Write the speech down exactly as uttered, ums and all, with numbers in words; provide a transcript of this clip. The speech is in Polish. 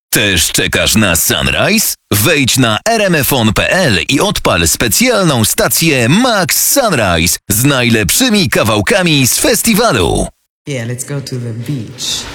Też czekasz na Sunrise? Wejdź na r m f on kropka p l i odpal specjalną stację Max Sunrise z najlepszymi kawałkami z festiwalu. Yeah, let's go to the beach.